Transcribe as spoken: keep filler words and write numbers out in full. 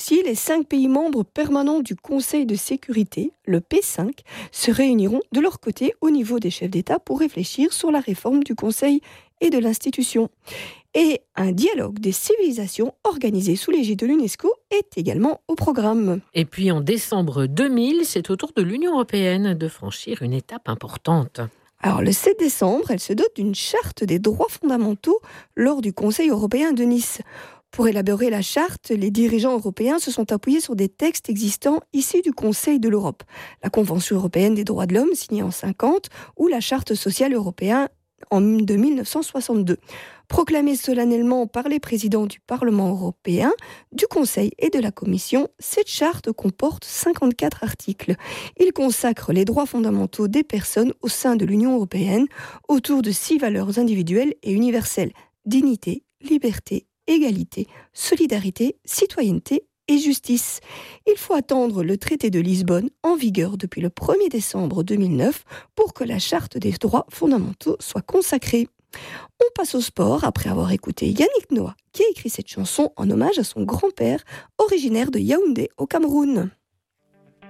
Si les cinq pays membres permanents du Conseil de sécurité, le P cinq, se réuniront de leur côté au niveau des chefs d'État pour réfléchir sur la réforme du Conseil et de l'institution. Et un dialogue des civilisations organisé sous l'égide de l'UNESCO est également au programme. Et puis en décembre deux mille, c'est au tour de l'Union européenne de franchir une étape importante. Alors le sept décembre, elle se dote d'une charte des droits fondamentaux lors du Conseil européen de Nice. Pour élaborer la charte, les dirigeants européens se sont appuyés sur des textes existants issus du Conseil de l'Europe. La Convention européenne des droits de l'homme, signée en cinquante, ou la Charte sociale européenne de mille neuf cent soixante-deux. Proclamée solennellement par les présidents du Parlement européen, du Conseil et de la Commission, cette charte comporte cinquante-quatre articles. Il consacre les droits fondamentaux des personnes au sein de l'Union européenne autour de six valeurs individuelles et universelles: dignité, liberté, égalité, solidarité, citoyenneté et justice. Il faut attendre le traité de Lisbonne, en vigueur depuis le premier décembre deux mille neuf, pour que la charte des droits fondamentaux soit consacrée. On passe au sport après avoir écouté Yannick Noah, qui a écrit cette chanson en hommage à son grand-père, originaire de Yaoundé au Cameroun.